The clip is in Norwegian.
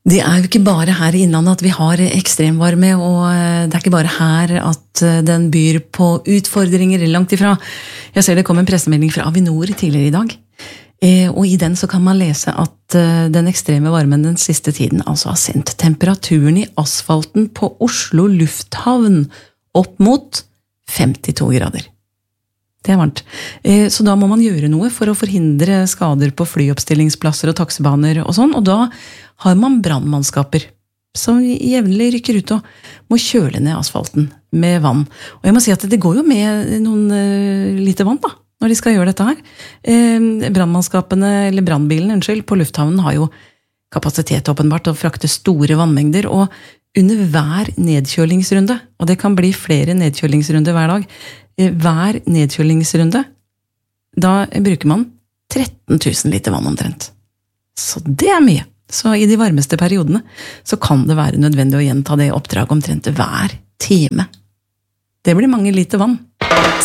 Det jo ikke bare her I innlandet at vi har ekstremvarme, og det ikke bare her at den byr på utfordringer langt ifra. Jeg ser det kom en pressemelding fra Avinor tidligere I dag, og I den så kan man lese at den ekstreme varmen den siste tiden altså har sendt temperaturen I asfalten på Oslo lufthavn opp mot 52 grader. Det varmt. Så da må man gjøre noe for å forhindre skader på flyoppstillingsplasser og taxibaner og sånn, og da har man brandmannskaper som jevnlig rykker ut og må kjøle ned asfalten med vann. Og jeg må si at det går jo med noen lite vann da, når de skal gjøre dette her. Brandmannskapene, eller brandbilen, på lufthavnen har jo kapasitet åpenbart til å frakte store vannmengder, og under hver nedkjølingsrunde, og det kan bli flere nedkjølingsrunder hver dag, hver nedkjølingsrunde, da bruker man 13 000 liter vann omtrent. Så det mye. Så I de varmeste periodene så kan det være nødvendig å gjenta det oppdraget omtrent hver time. Det blir mange liter vann.